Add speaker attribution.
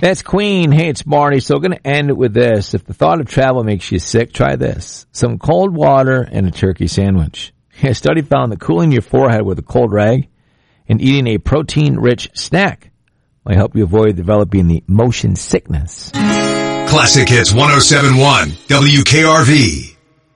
Speaker 1: That's Queen. Hey, it's Marty. So going to end it with this. If the thought of travel makes you sick, try this. Some cold water and a turkey sandwich. A study found that cooling your forehead with a cold rag and eating a protein-rich snack might help you avoid developing the motion sickness.
Speaker 2: Classic Hits 107.1 WKRV.